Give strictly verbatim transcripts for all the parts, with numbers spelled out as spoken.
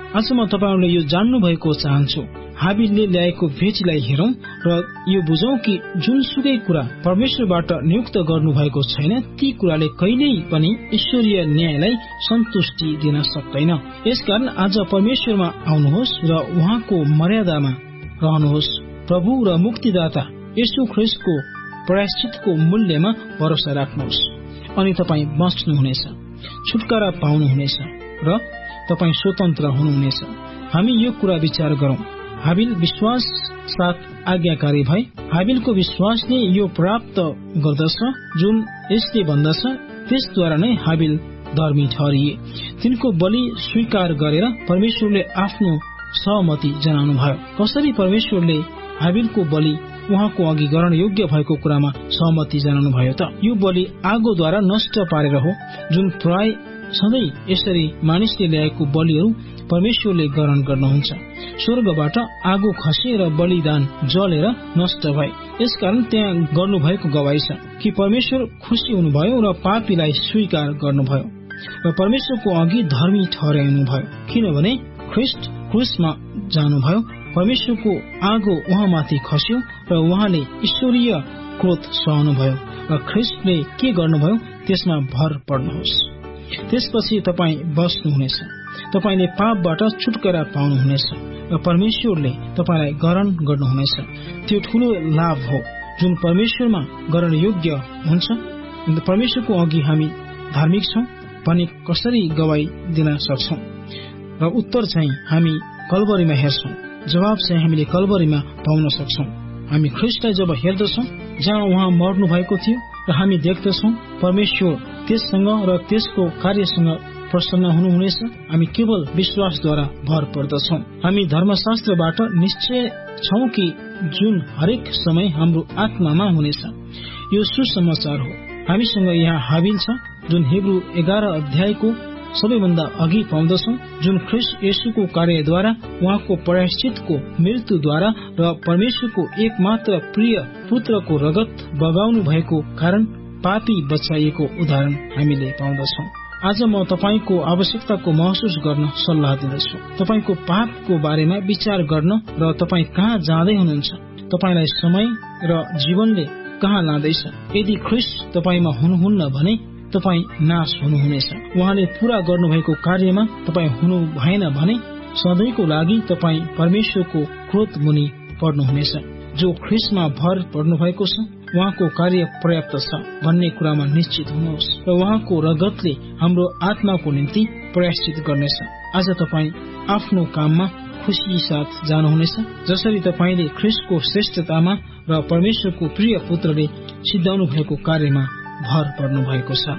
आज म तपाईहरुले यो जान्नु भएको चाहन्छु। हाबिलले ल्याएको भेटीलाई हेरौं र यो बुझौं कि जुनसुकै कुरा परमेश्वरबाट नियुक्त गर्नु भएको छैन, ती कुराले कहिल्यै पनि ईश्वरीय न्यायलाई सन्तुष्टि दिन सक्दैन। यसकारण आज परमेश्वरमा आउनुहोस् र उहाँको मर्यादामा रहनुहोस्। प्रभु र मुक्तिदाता येशू ख्रीष्टको प्रायश्चितको मूल्यमा भरोसा राख्नुहोस् अनि तपाई बच्नुहुनेछ, छुटकारा पाउनुहुनेछ र तपाई स्वतन्त्र हुनुहुनेछ। हामी यो कुरा विचार गरौं। हाबिल विश्वास साथ आज्ञाकारी भए। हाबिलको विश्वासले यो प्राप्त गर्दछ जुन यसले भन्दछ, त्यसद्वारा नै हाबिल धर्मी ठहरिए। तिनको बलि स्वीकार गरेर परमेश्वरले आफ्नो सहमति जनाउनु भयो। कसरी परमेश्वरले हाबिलको बलि उहाँको अघि गर्न योग्य भएको कुरामा सहमति जनाउनु भयो त? यो बलि आगोद्वारा नष्ट पारेर हो, जुन प्राय सधैँ यसरी मानिसले ल्याएको बलिहरू परमेश्वरले ग्रहण गर्नुहुन्छ। स्वर्गबाट आगो खसे र बलिदान जलेर नष्ट भए। यसकारण त्यहाँ गर्नुभएको गवाई छ कि परमेश्वर खुशी हुनुभयो र पापीलाई स्वीकार गर्नुभयो र परमेश्वरको अघि धर्मी ठहराउनु भयो, किनभने ख्रीष्ट क्रुसमा जानुभयो। परमेश्वरको आगो उहाँमाथि खस्यो र उहाँले ईश्वरीय क्रोध सहनुभयो र ख्रीष्टले के गर्नुभयो त्यसमा भर पर्नुहोस्। त्यसपछि तपाई बस्नुहुनेछ, तपाईले पापबाट छुटकारा पाउनुहुनेछ र परमेश्वरले तपाईलाई ग्रहण गर्नुहुनेछ। त्यो ठूलो लाभ हो जुन परमेश्वरमा गर्न योग्य हुन्छ। परमेश्वरको अघि हामी धार्मिक छौं भने कसरी गवाई दिन सक्छौं? र उत्तर चाहिँ हामी कल्वरीमा हेर्छौं। जवाब चाहिँ हामीले कल्वरीमा पाउन सक्छौं। हामी ख्रीष्टलाई जब हेर्दछौं जहाँ उहाँ मर्नु भएको थियो र हामी देख्दछौं परमेश्वर त्यससँग र त्यसको कार्यसँग प्रसन्न हुनुहुनेछ। हामी केवल विश्वासद्वारा भर पर्दछौं। हामी धर्मशास्त्रबाट निश्चय छौं कि जुन हरेक समय हाम्रो आत्मामा हुनेछ। यो सुसमाचार हो। हामीसँग यहाँ हाबिल छ जुन हिब्रू एघार अध्यायको सबैभन्दा अघि पाउँदछौं, जुन ख्रीष्ट येशूको कार्यद्वारा उहाँको प्रायश्चितको मृत्युद्वारा र परमेश्वरको एकमात्र प्रिय पुत्रको रगत बगाउनु भएको कारण पापी बचाइएको उदाहरण हामीले पाउँदछौं। आज म तपाईको आवश्यकताको महसुस गर्न सल्लाह दिँदछु। तपाईको पापको बारेमा विचार गर्न र तपाई कहाँ जाँदै हुनुहुन्छ, तपाईलाई समय र जीवनले कहाँ लाँदैछ। यदि ख्रीष्ट तपाईमा हुनुहुन्न भने तपाई नाश हुनुहुनेछ। उहाँले पूरा गर्नुभएको कार्यमा तपाई हुनु भएन भने सधैँको लागि तपाई परमेश्वरको क्रोध मुनि पर्नुहुनेछ। जो ख्रीष्टमा भर पर्नु भएको छ उहाँको कार्य पर्याप्त छ भन्ने कुरामा निश्चित हुनुहोस् र उहाँको रगतले हाम्रो आत्माको निम्ति प्रायश्चित गर्नेछ। आज तपाई आफ्नो काममा खुशी साथ जानुहुनेछ, जसरी तपाईले ख्रीष्टको श्रेष्ठतामा र परमेश्वरको प्रिय पुत्रले सिद्धाउनु भएको कार्यमा भर पर्नु भएको छ।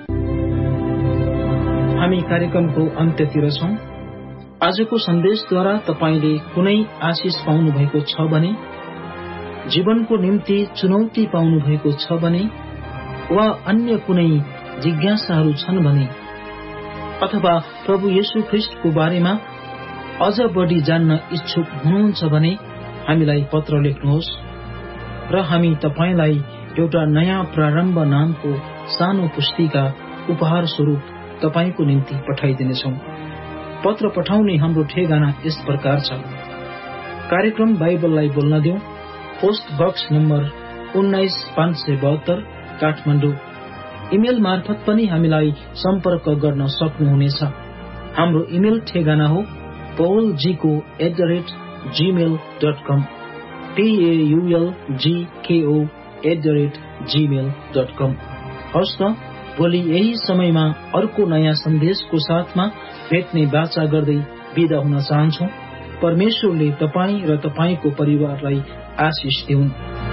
हामी कार्यक्रमको अन्त्यतिर छौं। आजको सन्देशद्वारा तपाईले कुनै आशिष पाउनु भएको छ भने, जीवनको निम्ति चुनौती पाउनु भएको छ भने, वा अन्य कुनै जिज्ञासाहरू छन् भने, अथवा प्रभु येशू ख्रीष्टको बारेमा अझ बढी जान्न इच्छुक हुनुहुन्छ भने हामीलाई पत्र लेख्नुहोस् र हामी तपाईलाई एउटा नयाँ प्रारम्भ नामको सानो पुस्तिका उपहार स्वरूप तपाईको निम्ति पठाइदिनेछौं। पत्र पठाउने हाम्रो ठेगाना यस प्रकार छ। कार्यक्रम बाइबललाई बोल्न दिउँ, पोस्ट बक्स नम्बर उन्नाइस पाँच सय बहत्तर, काठमाडौँ। इमेल मार्फत पनि हामीलाई सम्पर्क गर्न सक्नुहुनेछ। हाम्रो इमेल ठेगाना हो paulgko at the rate Gmail dot com, paulgko at the rate Gmail dot कम। हवस् त, भोलि यही समयमा अर्को नयाँ सन्देशको साथमा भेट्ने बाचा गर्दै बिदा हुन चाहन्छौ। परमेश्वरले तपाई र तपाईको परिवारलाई आशिष दिउन्।